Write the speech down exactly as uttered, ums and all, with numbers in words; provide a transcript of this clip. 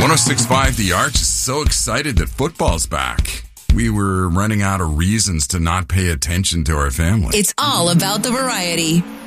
oh six point five The Arch is so excited that football's back. We were running out of reasons to not pay attention to our family. It's all about the variety.